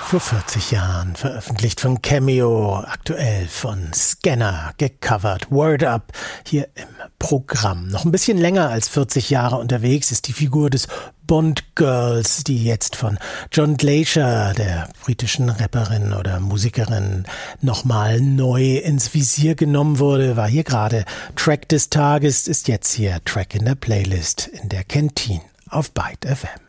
Vor 40 Jahren veröffentlicht von Cameo, aktuell von Scanner, gecovert, Word Up, hier im Programm. Noch ein bisschen länger als 40 Jahre unterwegs ist die Figur des Bond Girls, die jetzt von John Glacier, der britischen Rapperin oder Musikerin, nochmal neu ins Visier genommen wurde. War hier gerade Track des Tages, ist jetzt hier Track in der Playlist in der Canteen auf Byte FM.